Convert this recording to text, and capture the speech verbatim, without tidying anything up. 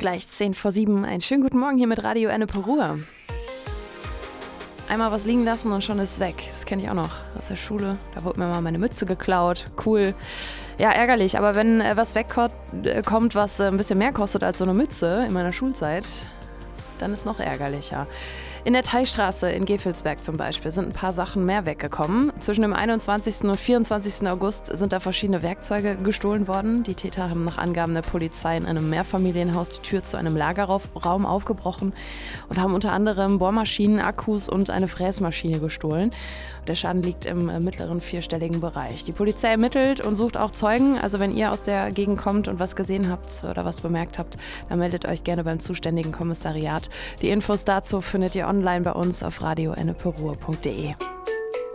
gleich zehn vor sieben. Einen schönen guten Morgen hier mit Radio Ennepe Ruhr. Einmal was liegen lassen und schon ist es weg. Das kenne ich auch noch aus der Schule. Da wurde mir mal meine Mütze geklaut. Cool. Ja, ärgerlich. Aber wenn äh, was wegkommt, was äh, ein bisschen mehr kostet als so eine Mütze in meiner Schulzeit, dann ist es noch ärgerlicher. In der Teichstraße in Gevelsberg zum Beispiel sind ein paar Sachen mehr weggekommen. Zwischen dem einundzwanzigsten und vierundzwanzigsten August sind da verschiedene Werkzeuge gestohlen worden. Die Täter haben nach Angaben der Polizei in einem Mehrfamilienhaus die Tür zu einem Lagerraum aufgebrochen und haben unter anderem Bohrmaschinen, Akkus und eine Fräsmaschine gestohlen. Der Schaden liegt im mittleren vierstelligen Bereich. Die Polizei ermittelt und sucht auch Zeugen. Also wenn ihr aus der Gegend kommt und was gesehen habt oder was bemerkt habt, dann meldet euch gerne beim zuständigen Kommissariat. Die Infos dazu findet ihr online bei uns auf radio ennepe ruhr punkt de.